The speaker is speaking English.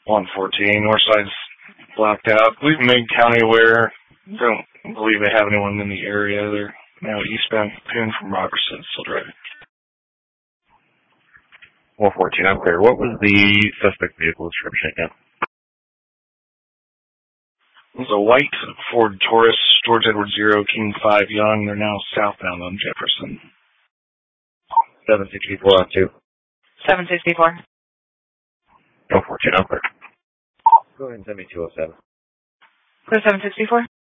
114, north side's blocked out. We've made county aware. Don't believe they have anyone in the area. They're now eastbound Coon from Robertson, still driving. 114, I'm clear. What was the suspect vehicle description again? It was a white Ford Taurus, George Edward 0, King 5 Young. They're now southbound on Jefferson. 764 on 2. 764. 114, I'm clear. Go ahead and send me 207. Clear 764.